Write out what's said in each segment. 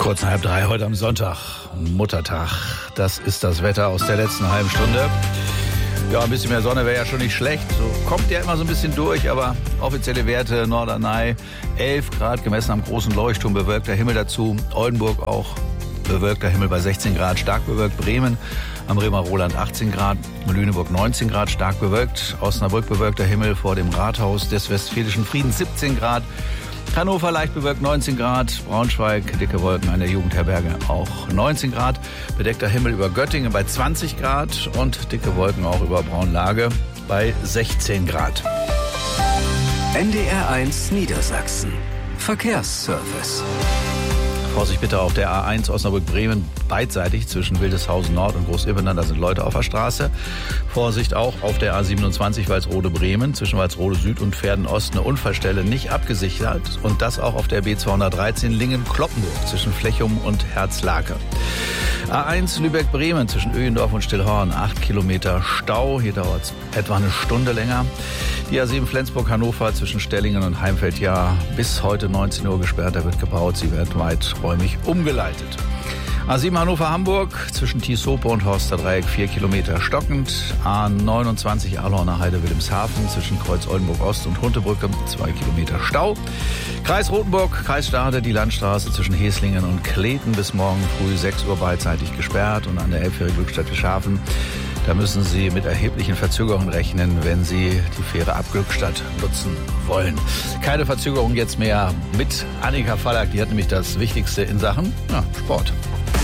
Kurz nach 2:30 heute am Sonntag, Muttertag. Das ist das Wetter aus der letzten halben Stunde. Ja, ein bisschen mehr Sonne wäre ja schon nicht schlecht. So kommt ja immer so ein bisschen durch, aber offizielle Werte: Norderney 11 Grad, gemessen am großen Leuchtturm, bewölkter Himmel dazu. Oldenburg auch bewölkter Himmel bei 16 Grad, stark bewölkt. Bremen am Remaroland 18 Grad, Lüneburg 19 Grad, stark bewölkt. Osnabrück bewölkter Himmel vor dem Rathaus des Westfälischen Friedens 17 Grad. Hannover leicht bewölkt 19 Grad, Braunschweig dicke Wolken an der Jugendherberge auch 19 Grad, bedeckter Himmel über Göttingen bei 20 Grad und dicke Wolken auch über Braunlage bei 16 Grad. NDR1 Niedersachsen. Verkehrsservice. Vorsicht bitte auf der A1 Osnabrück-Bremen beidseitig zwischen Wildeshausen Nord und Großilbenau, da sind Leute auf der Straße. Vorsicht auch auf der A27 Walsrode-Bremen zwischen Walsrode Süd und Verden Ost, eine Unfallstelle nicht abgesichert. Und das auch auf der B213 Lingen-Kloppenburg zwischen Flechum und Herzlake. A1 Lübeck-Bremen zwischen Öhendorf und Stillhorn, 8 Kilometer Stau. Hier dauert es etwa eine Stunde länger. Die A7 Flensburg-Hannover zwischen Stellingen und Heimfeld, ja, bis heute 19 Uhr gesperrt. Da wird gebaut, sie wird weiträumig umgeleitet. A7 Hannover-Hamburg zwischen Tieshope und Horster Dreieck 4 Kilometer stockend. A29 Ahlhorner Heide Wilhelmshaven zwischen Kreuz Oldenburg Ost und Huntebrücke 2 Kilometer Stau. Kreis Rothenburg, Kreis Stade, die Landstraße zwischen Heslingen und Kleten bis morgen früh 6 Uhr beidseitig gesperrt. Und an der Elbfähre Glückstadt-Schafen, da müssen Sie mit erheblichen Verzögerungen rechnen, wenn Sie die Fähre ab Glückstadt nutzen wollen. Keine Verzögerung jetzt mehr mit Annika Fallack, die hat nämlich das Wichtigste in Sachen Sport.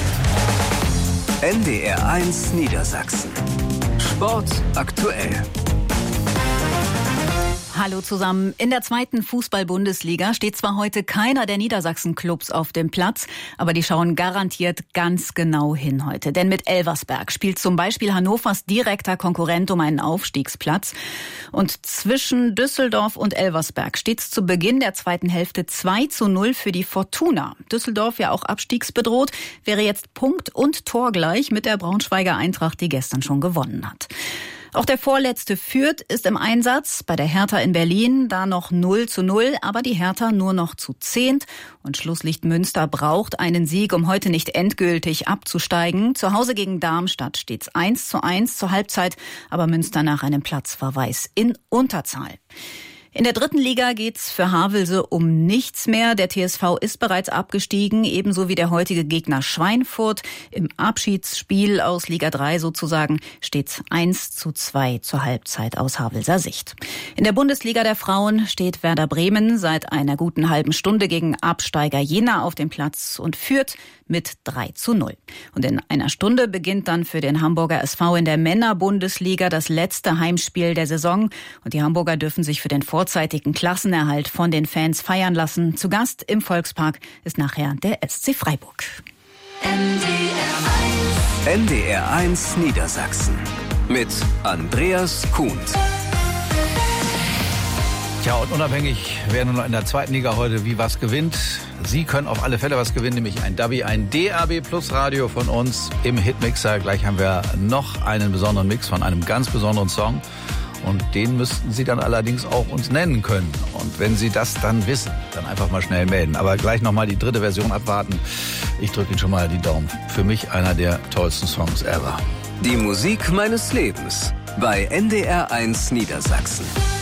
NDR1 Niedersachsen. Sport aktuell. Hallo zusammen. In der 2. Fußball-Bundesliga steht zwar heute keiner der Niedersachsen-Clubs auf dem Platz, aber die schauen garantiert ganz genau hin heute. Denn mit Elversberg spielt zum Beispiel Hannovers direkter Konkurrent um einen Aufstiegsplatz. Und zwischen Düsseldorf und Elversberg steht es zu Beginn der zweiten Hälfte 2:0 für die Fortuna. Düsseldorf, ja auch abstiegsbedroht, wäre jetzt Punkt- und Torgleich mit der Braunschweiger Eintracht, die gestern schon gewonnen hat. Auch der Vorletzte Fürth ist im Einsatz. Bei der Hertha in Berlin da noch 0:0, aber die Hertha nur noch zu 10. Und Schlusslicht Münster braucht einen Sieg, um heute nicht endgültig abzusteigen. Zu Hause gegen Darmstadt steht's 1:1 zur Halbzeit, aber Münster nach einem Platzverweis in Unterzahl. In der 3. Liga geht's für Havelse um nichts mehr. Der TSV ist bereits abgestiegen, ebenso wie der heutige Gegner Schweinfurt. Im Abschiedsspiel aus Liga 3 sozusagen steht's 1:2 zur Halbzeit aus Havelser Sicht. In der Bundesliga der Frauen steht Werder Bremen seit einer guten halben Stunde gegen Absteiger Jena auf dem Platz und führt mit 3:0. Und in einer Stunde beginnt dann für den Hamburger SV in der Männerbundesliga das letzte Heimspiel der Saison. Und die Hamburger dürfen sich für den vorzeitigen Klassenerhalt von den Fans feiern lassen. Zu Gast im Volkspark ist nachher der SC Freiburg. NDR1 Niedersachsen mit Andreas Kuhn. Tja, und unabhängig, wer nun in der 2. Liga heute wie was gewinnt, Sie können auf alle Fälle was gewinnen, nämlich ein Dabi, ein DAB Plus Radio von uns im Hitmixer. Gleich haben wir noch einen besonderen Mix von einem ganz besonderen Song. Und den müssten Sie dann allerdings auch uns nennen können. Und wenn Sie das dann wissen, dann einfach mal schnell melden. Aber gleich nochmal die 3. Version abwarten. Ich drücke Ihnen schon mal die Daumen. Für mich einer der tollsten Songs ever. Die Musik meines Lebens bei NDR1 Niedersachsen.